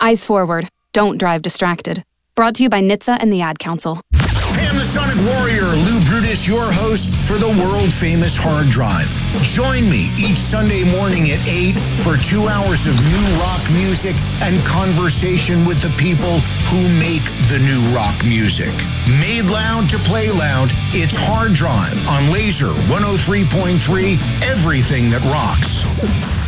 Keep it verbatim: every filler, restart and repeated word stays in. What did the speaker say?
Eyes forward. Don't drive distracted. Brought to you by N H T S A and the Ad Council. Hey, I'm the Sonic Warrior, Lou Brutus, your host for the world-famous Hard Drive. Join me each Sunday morning at eight for two hours of new rock music and conversation with the people who make the new rock music. Made loud to play loud, it's Hard Drive on Laser one oh three point three, everything that rocks.